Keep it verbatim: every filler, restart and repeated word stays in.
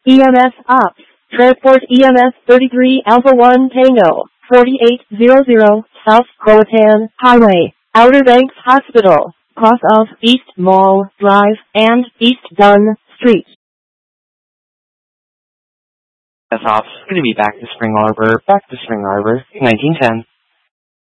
E M S Ops. Transport E M S thirty-three Alpha one Tango, forty-eight hundred South Croatan Highway, Outer Banks Hospital, cross of East Mall Drive and East Dunn Street. E M S Ops, going to be back to Spring Arbor, back to Spring Arbor, nineteen ten.